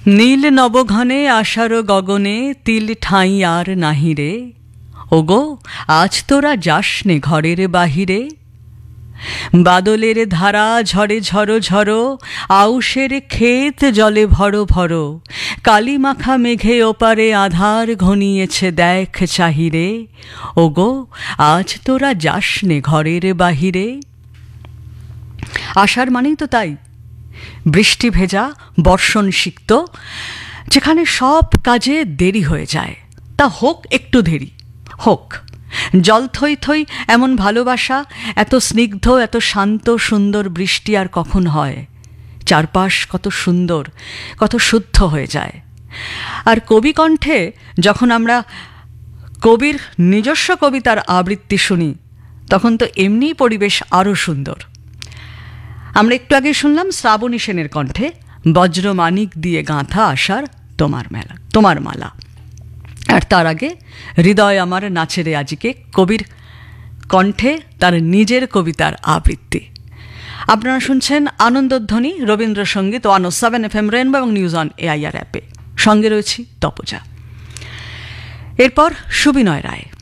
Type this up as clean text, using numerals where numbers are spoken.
নীল নবঘনে আষাঢ় গগনে তিল ঠাঁই আর নাহি রে। ওগো আজ তোরা যাসনে ঘরের বাহিরে। বাদলের ধারা ঝরে ঝরো ঝরো, আউশের ক্ষেত জলে ভরো ভরো। কালি মাখা মেঘে ওপারে আধার ঘনিয়েছে দেখ চাহিরে। ওগো আজ তোরা যাসনে ঘরের বাহিরে। আষাঢ় মানেই তো তাই, বৃষ্টি ভেজা বর্ষণ সিক্ত, যেখানে সব কাজে দেরি হয়ে যায়। তা হোক একটু দেরি, হোক। জল থই থই এমন ভালোবাসা, এত স্নিগ্ধ এত শান্ত সুন্দর বৃষ্টি আর কখন হয়? চারপাশ কত সুন্দর, কত শুদ্ধ হয়ে যায়। আর কবি কণ্ঠে যখন আমরা কবির নিজস্ব কবিতার আবৃত্তি শুনি, তখন তো এমনিই পরিবেশ আরও সুন্দর। আমরা একটু আগে শুনলাম শ্রাবণী সেনের কণ্ঠে বজ্রমানিক দিয়ে গাঁথা আষাঢ় তোমার মালা। আর তার আগে হৃদয় আমার নাচেরে আজিকে, কবির কণ্ঠে তার নিজের কবিতার আবৃত্তি। আপনারা শুনছেন আনন্দধ্বনি রবীন্দ্রসঙ্গীত 107 FM রেনবো এবং নিউজ অন এআইআর অ্যাপে। সঙ্গে রয়েছি তপজা। এরপর সুবিনয় রায়।